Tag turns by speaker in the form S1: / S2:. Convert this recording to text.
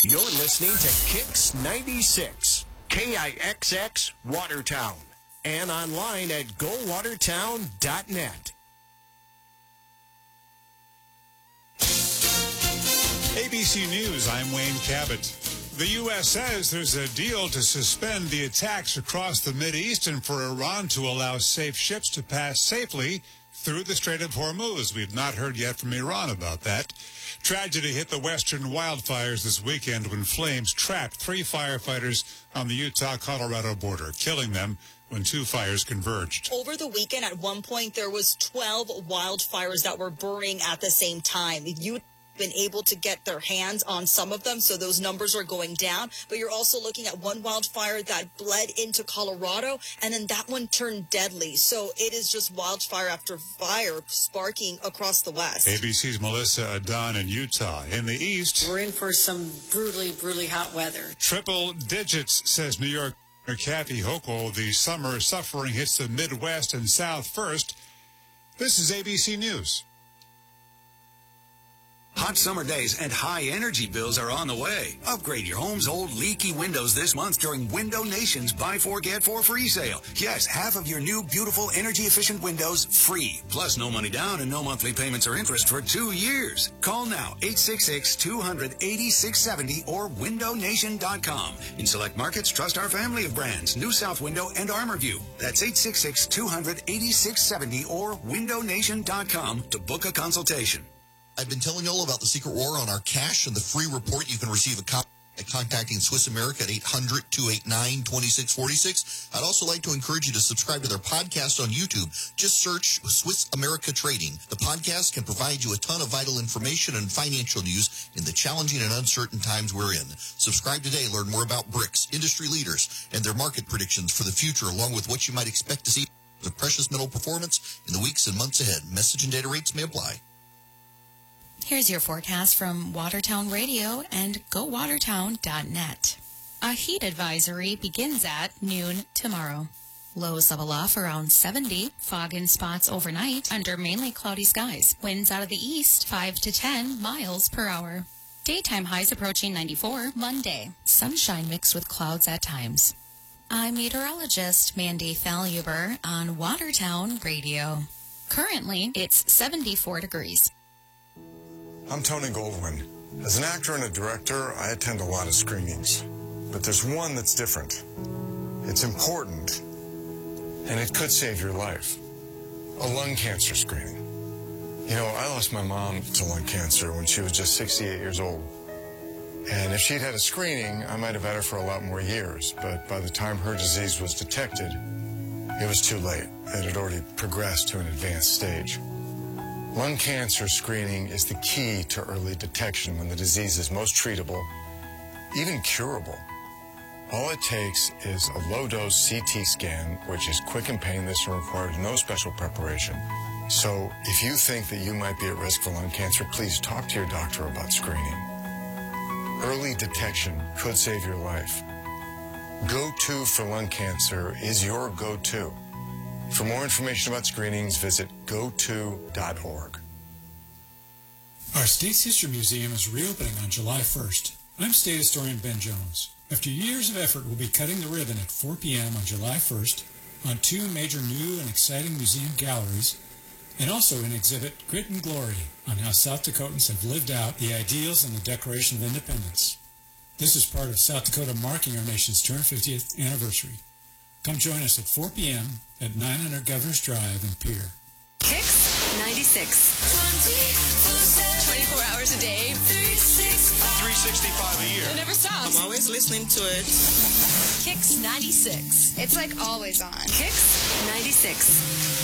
S1: You're listening to Kix 96, KIXX Watertown, and online at gowatertown.net.
S2: ABC News, I'm Wayne Cabot. The U.S. says there's a deal to suspend the attacks across the Mideast and for Iran to allow safe ships to pass safely through the Strait of Hormuz. We've not heard yet from Iran about that. Tragedy hit the western wildfires this weekend when flames trapped 3 firefighters on the Utah-Colorado border, killing them when 2 fires converged.
S3: Over the weekend, at one point, there was 12 wildfires that were burning at the same time. You've been able to get their hands on some of them, so those numbers are going down. But you're also looking at one wildfire that bled into Colorado, and then that one turned deadly. So it is just wildfire after fire sparking across the west.
S2: ABC's Melissa Adon in Utah. In the east,
S4: we're in for some brutally hot weather.
S2: Triple digits, says New York Kathy Hochul. The summer suffering hits the Midwest and South first. This is ABC News.
S5: Hot summer days and high energy bills are on the way. Upgrade your home's old leaky windows this month during Window Nation's Buy 4 Get 4 free sale. Yes, half of your new beautiful energy efficient windows free. Plus no money down and no monthly payments or interest for 2 years. Call now 866-200-8670 or windownation.com. In select markets, trust our family of brands, New South Window and ArmorView. That's 866-200-8670 or windownation.com to book a consultation.
S6: I've been telling you all about the secret war on our cash and the free report. You can receive a copy by contacting Swiss America at 800-289-2646. I'd also like to encourage you to subscribe to their podcast on YouTube. Just search Swiss America Trading. The podcast can provide you a ton of vital information and financial news in the challenging and uncertain times we're in. Subscribe today. Learn more about BRICS, industry leaders, and their market predictions for the future, along with what you might expect to see of precious metal performance in the weeks and months ahead. Message and data rates may apply.
S7: Here's your forecast from Watertown Radio and GoWatertown.net. A heat advisory begins at noon tomorrow. Lows level off around 70. Fog in spots overnight under mainly cloudy skies. Winds out of the east 5 to 10 miles per hour. Daytime highs approaching 94 Monday. Sunshine mixed with clouds at times. I'm meteorologist Mandy Faluber on Watertown Radio. Currently, it's 74 degrees.
S8: I'm Tony Goldwyn. As an actor and a director, I attend a lot of screenings. But there's one that's different. It's important, and it could save your life. A lung cancer screening. You know, I lost my mom to lung cancer when she was just 68 years old. And if she'd had a screening, I might have had her for a lot more years. But by the time her disease was detected, it was too late. It had already progressed to an advanced stage. Lung cancer screening is the key to early detection when the disease is most treatable, even curable. All it takes is a low-dose CT scan, which is quick and painless and requires no special preparation. So if you think that you might be at risk for lung cancer, please talk to your doctor about screening. Early detection could save your life. Go-To for lung cancer is your go-to. For more information about screenings, visit goto.org.
S9: Our State's History Museum is reopening on July 1st. I'm State Historian Ben Jones. After years of effort, we'll be cutting the ribbon at 4 p.m. on July 1st on 2 major new and exciting museum galleries, and also an exhibit, Grit and Glory, on how South Dakotans have lived out the ideals in the Declaration of Independence. This is part of South Dakota marking our nation's 250th anniversary. Come join us at 4 p.m. at 900 Governors Drive in Pierre.
S10: Kix 96. 24 hours a day.
S11: 365 a year.
S10: It never stops.
S12: I'm always listening to it.
S10: Kix 96.
S13: It's like always on.
S10: Kix 96.